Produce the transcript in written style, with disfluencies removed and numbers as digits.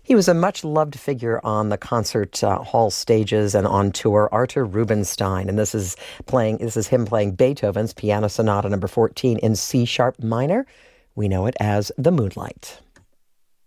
He was a much-loved figure on the concert hall stages and on tour, Artur Rubinstein. And this is him playing Beethoven's Piano Sonata number 14 in C-sharp minor. We know it as The Moonlight.